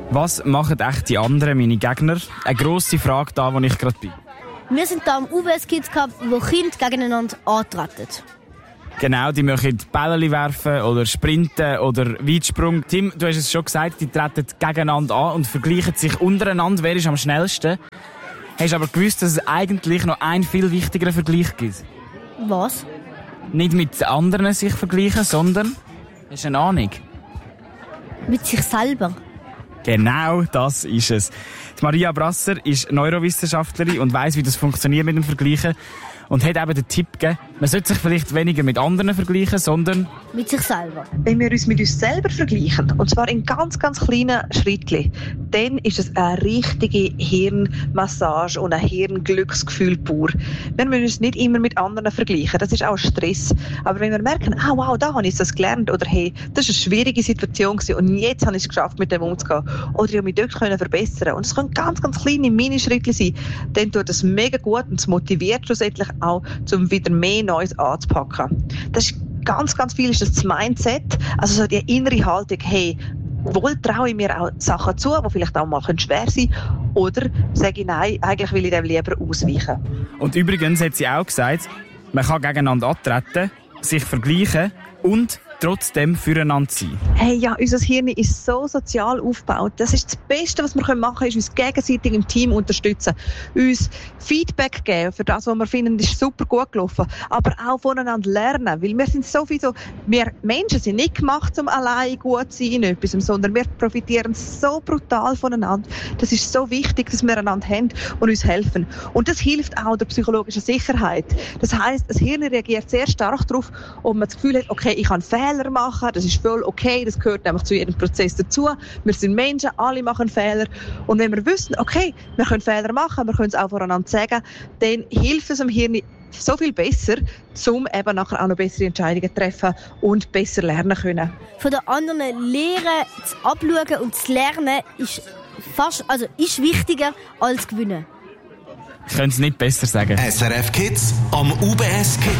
Was machen echt die anderen, meine Gegner? Eine grosse Frage da, wo ich gerade bin. Wir sind hier am UBS Kids Cup, wo Kinder gegeneinander antreten. Genau, die möchten Bälle werfen oder sprinten oder Weitsprung. Tim, du hast es schon gesagt, die treten gegeneinander an und vergleichen sich untereinander, wer ist am schnellsten. Hast du aber gewusst, dass es eigentlich noch einen viel wichtigeren Vergleich gibt? Was? Nicht mit anderen sich vergleichen, sondern... Hast du eine Ahnung? Mit sich selber. Genau, das ist es. Die Maria Brasser ist Neurowissenschaftlerin und weiss, wie das funktioniert mit dem Vergleichen. Und hat eben den Tipp gegeben, man sollte sich vielleicht weniger mit anderen vergleichen, sondern... Mit sich selber. Wenn wir uns mit uns selber vergleichen, und zwar in ganz, ganz kleinen Schrittchen, dann ist es eine richtige Hirnmassage und ein Hirnglücksgefühl pur. Wir müssen uns nicht immer mit anderen vergleichen, das ist auch Stress. Aber wenn wir merken, wow, da habe ich das gelernt, oder hey, das war eine schwierige Situation gewesen, und jetzt habe ich es geschafft, mit dem umzugehen, oder ich habe mich dort verbessern. Und es können ganz, ganz kleine Minischritte sein, dann tut das mega gut und es motiviert schlussendlich auch, um wieder mehr Neues anzupacken. Das ist ganz, ganz viel ist das Mindset, also so die innere Haltung, hey, wohl traue ich mir auch Sachen zu, die vielleicht auch mal schwer sein können, oder sage ich nein, eigentlich will ich dem lieber ausweichen. Und übrigens hat sie auch gesagt, man kann gegeneinander antreten, sich vergleichen und trotzdem füreinander sein. Hey, ja, unser Hirn ist so sozial aufgebaut. Das ist das Beste, was wir machen können, ist uns gegenseitig im Team unterstützen. Uns Feedback geben für das, was wir finden, ist super gut gelaufen. Aber auch voneinander lernen. Weil wir sind wir Menschen sind nicht gemacht, um allein gut zu sein in etwas, sondern wir profitieren so brutal voneinander. Das ist so wichtig, dass wir einander haben und uns helfen. Und das hilft auch der psychologischen Sicherheit. Das heisst, das Hirn reagiert sehr stark darauf, ob man das Gefühl hat, okay, ich kann Fehler machen, das ist voll okay, das gehört nämlich zu jedem Prozess dazu. Wir sind Menschen, alle machen Fehler. Und wenn wir wissen, okay, wir können Fehler machen, wir können es auch voneinander sagen, dann hilft es dem Hirn so viel besser, um eben nachher auch noch bessere Entscheidungen zu treffen und besser lernen können. Von den anderen lernen, zu abschauen und zu lernen ist wichtiger als gewinnen. Ich könnte es nicht besser sagen. SRF Kids am UBS Kids